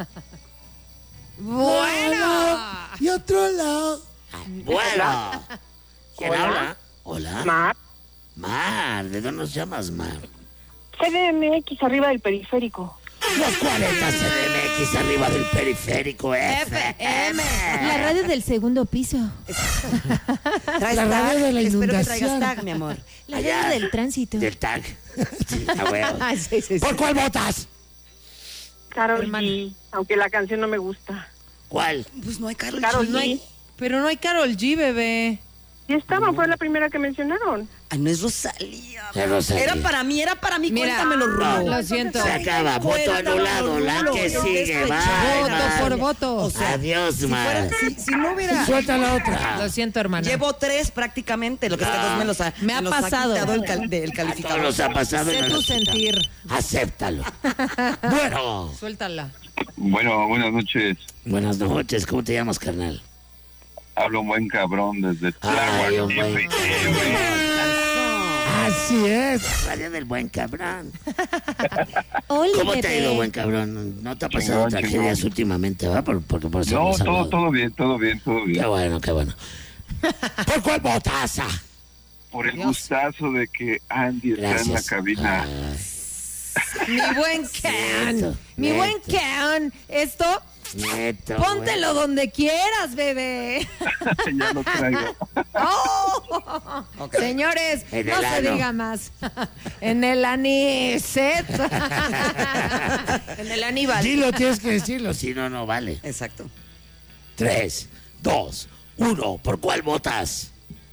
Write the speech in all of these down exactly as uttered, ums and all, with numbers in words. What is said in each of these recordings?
Bueno. Y otro lado. Bueno. ¿Quién Hola. habla? Hola. Mar. Mar, ¿de dónde nos llamas, Mar? C D M X arriba del periférico. Los cuarenta C D M X arriba del periférico F M. La radio del segundo piso. Traes La radio tag. de la Espero que traigas inundación. tag, mi amor. La Allá. radio del tránsito. Del tag. Sí, a huevo. Ah, sí, sí, sí. ¿Por cuál votas? Carol Hermana. G, aunque la canción no me gusta. ¿Cuál? Pues no hay Carol Carol G. No hay- G. pero no hay Karol G, bebé. Sí estaba, fue la primera que mencionaron. Ay, no es Rosalía. Es Rosalía. Era para mí, era para mí. Mira, Cuéntamelo, Rulo. lo siento. Se acaba. Voto Cuéntamelo, anulado. La Rulo. que Estoy sigue. despechada. Bye, Voto Mar. por voto. O sea, Adiós, Si, Mar. fuera- si- si no hubiera... Suelta la otra. Lo siento, hermana. Llevo tres prácticamente, lo que es que dos me los ha, Me ha los pasado. quitado el, cal- del A calificador. todos nos ha pasado. y Sé no tu nos quita. sentir. Acéptalo. Bueno. Suéltala. Bueno, buenas noches. Buenas noches. ¿Cómo te llamas, carnal? Hablo un buen cabrón desde Ay, un buen F M. Así es. Radio del buen cabrón. Oli, ¿Cómo te ha bebé. ido, buen cabrón? ¿No te ha pasado Chingón, tragedias chingón. últimamente, va? Por- porque por eso No, hemos todo, hablado. todo bien, todo bien, todo Qué bien. bueno, qué bueno. ¿Por cuál votas? ah? Por el gustazo de que Andy está en la Gracias. cabina. Ah, Mi buen Can. Neto, Mi neto. buen Can. Esto, neto, póntelo donde quieras, bebé. Ya lo traigo. Oh. Señores, En no el se ano. diga más. En el aniset. En el aníbal. Dilo, tienes que decirlo. Si no, no vale. Exacto. Tres, dos, uno. ¿Por cuál votas?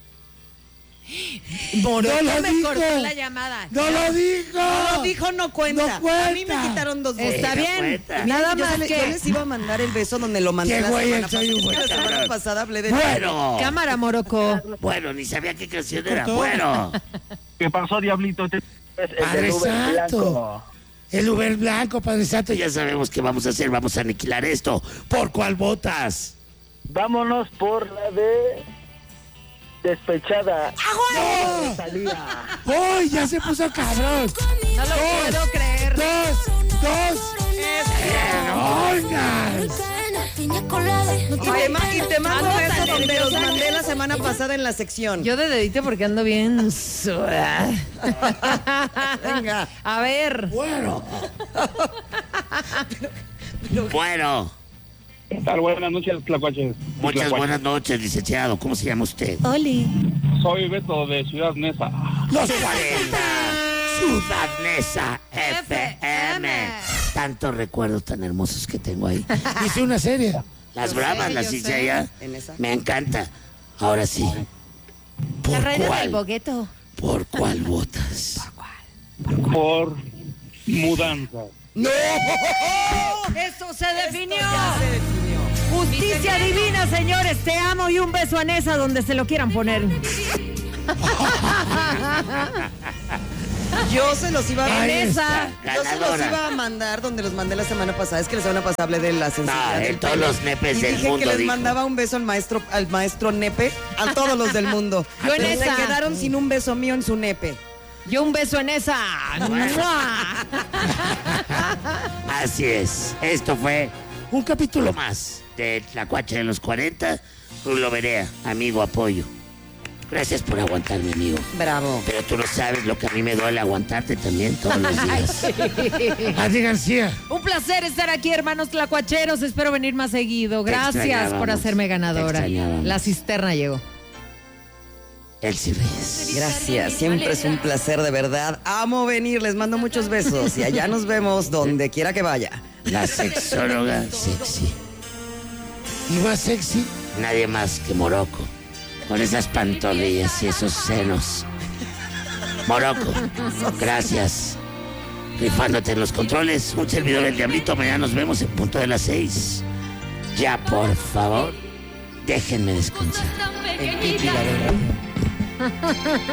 Morocco No lo me dijo. cortó la llamada. ¡No lo dijo! No lo dijo, no cuenta. No cuenta. A mí me quitaron dos votos. Está no bien. cuenta. Nada Yo más le- Yo que. les iba a mandar el beso donde lo mandé Qué la güey, semana soy pasada. un Es que buen la semana cabrón. pasada hablé de... Bueno. Cámara, Morocco. Bueno, ni sabía qué canción era. Cortó. Bueno. ¿Qué pasó, Diablito? Este es el Padre del Uber Santo. Blanco. El Uber Blanco, Padre Santo. Ya sabemos qué vamos a hacer. Vamos a aniquilar esto. ¿Por cuál votas? Vámonos por la de Despechada. ¡No! Salía. ¡Uy! Ya se puso cabrón. No lo puedo creer. Dos, dos. ¡Oigan! Y te, ma- y te mando Ando eso tan donde los nerviosa. mandé la semana pasada en la sección. Yo de dedito porque ando bien. suave. Venga. A ver. Bueno. Bueno. ¿Qué tal? Buenas noches, Tlacuaches. Muchas Tlacuaches. buenas noches, licenciado. ¿Cómo se llama usted? Oli. Soy Beto de Ciudad Neza. Los cuarenta. Ciudad Neza F M. Tantos recuerdos tan hermosos que tengo ahí. Hice una serie. Las Yo bravas sé, las yo hice sé. allá. En esa. Me encanta. Ahora sí. La ¿Por reina del cuál? bogueto. ¿Por cuál votas? Por mudanza. ¡No! Eso se definió. Ya se definió. Justicia divina, señores. Te amo y un beso a Nesa donde se lo quieran poner. Yo se los iba a Ahí Nesa. Yo se los Ganadora. iba a mandar donde los mandé la semana pasada. Es que la semana pasada hablé de la sensibilidad No, del en todos pelo. los nepes y del dije mundo, que les dijo. mandaba un beso al maestro, al maestro nepe, a todos los del mundo. Yo en Pero se esa. quedaron sin un beso mío en su nepe. Yo un beso en esa. ¡Mua! Así es. Esto fue un capítulo más de Tlacuache de los cuarenta. Rulo Berea, amigo, apoyo. Gracias por aguantarme, amigo. Bravo. Pero tú no sabes lo que a mí me duele aguantarte también todos los días. Andy García. Un placer estar aquí, hermanos tlacuacheros. Espero venir más seguido. Te Gracias extrañábamos. por hacerme ganadora. Te extrañábamos. La cisterna llegó. Elsie Reyes. Gracias, siempre es un placer de verdad. Amo venir, les mando muchos besos y allá nos vemos donde quiera que vaya. La sexóloga sexy. Y más sexy. Nadie más que Morocco. Con esas pantorrillas y esos senos. Morocco, gracias. Rifándote en los controles. Un servidor del Diablito. Mañana nos vemos en punto de las seis. Ya, por favor, déjenme descansar. El pipi, la del rap.